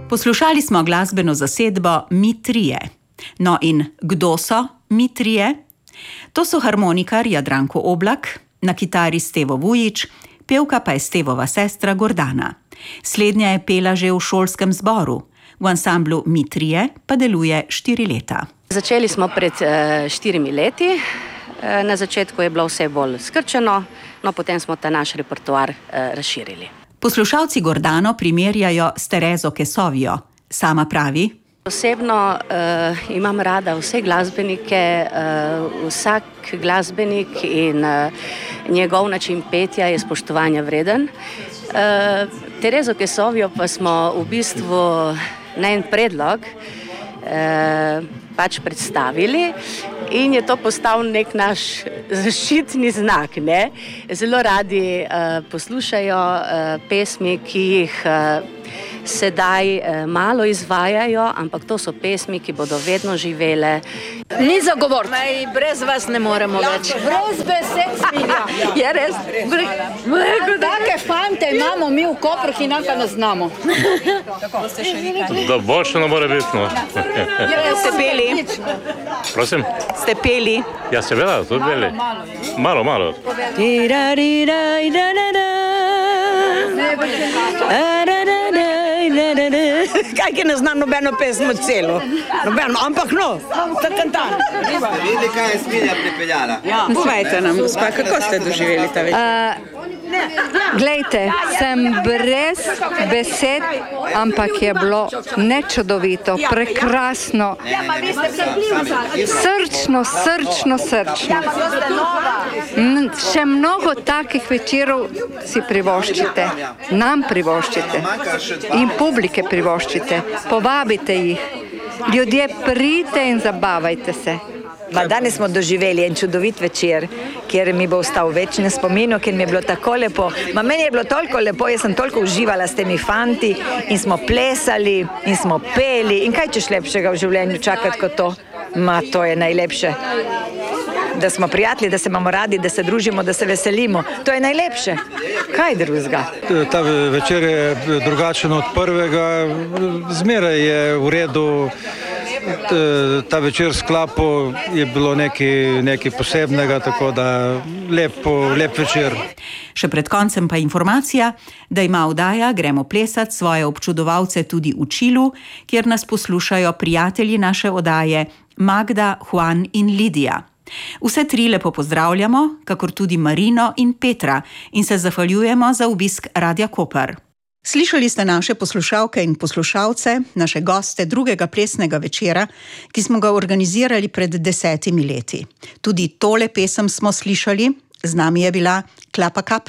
Poslušali smo glasbeno zasedbo Mi trije. No in kdo so Mi trije? To so harmonikar Jadranko Oblak, na kitari Stevo Vujić, pevka pa je Stevova sestra Gordana. Slednja je pela že v šolskem zboru. V ansamblu Mi trije pa deluje 4 leta. Začeli smo pred 4 leti. Na začetku je bilo vse bolj skrčeno, no potem smo ta naš repertoar razširili. Poslušalci Gordano primerjajo s Terezo Kesovjo. Sama pravi: Osebno imam rada vse glasbenike, vsak glasbenik in njegov način petja je spoštovanja vreden. Terezo Kesovjo pa smo v bistvu na en predlog pač predstavili in je to postal nek naš zaščitni znak, ne? Zelo radi poslušajo pesmi, ki jih sedaj malo izvajajo, ampak to so pesmi, ki bodo vedno živele. Ni zagovoriti. Brez vas ne moremo več. Brez besed smilja. Je res? Take fante imamo mi v Kopru, ki nam pa ne znamo. Da boljše ne more biti, no. Ste peli? Prosim? Ste peli? Ja, seveda, tudi peli. Malo. Kaj, ki ne zna nobeno pesmo celo? Nobeno, ampak no, ta kantan. Ste videli, kaj je Smilja pripeljala? Povejte nam, gospa, kako ste doživeli ta večer? Glejte, sem brez besed, ampak je bilo nečudovito, prekrasno, srčno. Še mnogo takih večerov si privoščite, nam privoščite in publike privoščite, povabite jih, ljudje pridite in zabavajte se. Danes smo doživeli en čudovit večer, kjer mi bo ostal v večnem spominu, ker mi je bilo tako lepo. Meni je bilo toliko lepo, jaz sem toliko uživala s temi fanti in smo plesali in smo peli. In kaj češ lepšega v življenju čakati kot to? To je najlepše. Da smo prijatelji, da se imamo radi, da se družimo, da se veselimo. To je najlepše. Kaj drugega? Ta večer je drugačen od prvega. Zmeraj je v redu. Ta večer sklapo je bilo nekaj posebnega, tako da lep večer. Še pred koncem pa informacija, da ima oddaja Gremo plesat svoje občudovalce tudi v Čilu, kjer nas poslušajo prijatelji naše oddaje Magda, Juan in Lidija. Vse 3 lepo pozdravljamo, kakor tudi Marino in Petra, in se zahvaljujemo za obisk Radia Koper. Slišali ste naše poslušalke in poslušalce, naše goste drugega plesnega večera, ki smo ga organizirali pred 10 leti. Tudi tole pesem smo slišali, z nami je bila Klapa Kapra.